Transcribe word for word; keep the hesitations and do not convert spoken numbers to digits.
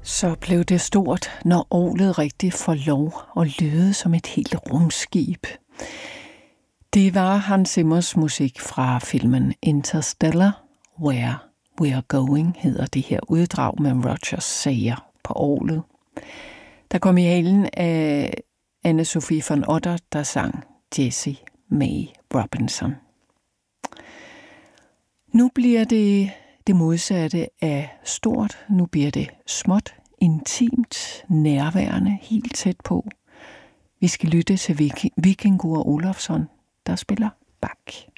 Så blev det stort, når orglet rigtig får lov at lyde som et helt rumskib. Det var Hans Zimmers musik fra filmen Interstellar, Where We're Going, hedder det her uddrag med Roger Sayer på orglet. Der kom i halen af Anne-Sophie von Otter, der sang Jessie May Robinson. Nu bliver det det modsatte af stort. Nu bliver det småt, intimt, nærværende, helt tæt på. Vi skal lytte til Vikingur Olafsson, der spiller Bach.